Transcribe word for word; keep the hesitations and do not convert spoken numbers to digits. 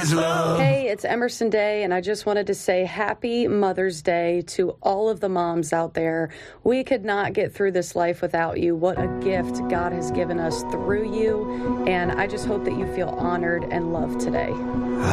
is love. Hey, it's Emerson Day, and I just wanted to say happy Mother's Day to all of the moms out there. We could not get through this life without you. What a gift God has given us through you, and I just hope that you feel honored and loved today.